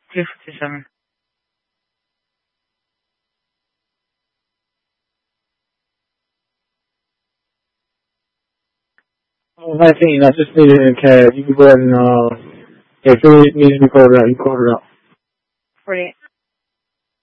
357. I think I just needed a cab. You can go ahead and, if you need to be called out, you call it out. 48.